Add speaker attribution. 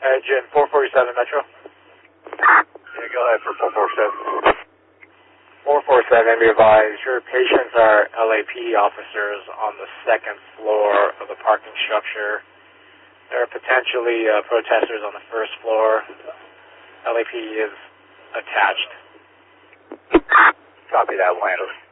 Speaker 1: Engine 447 Metro.
Speaker 2: Yeah, go ahead for 447.
Speaker 1: 447, be advised, your patients are LAP officers on the second floor of the parking structure. There are potentially protesters on the first floor. LAP is attached.
Speaker 2: Copy that, Atlanta.